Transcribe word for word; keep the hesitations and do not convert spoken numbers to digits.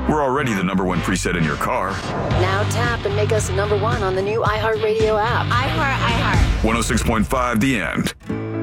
We're already the number one preset in your car. Now tap and make us number one on the new iHeartRadio app. iHeart, iHeart. one oh six point five The End.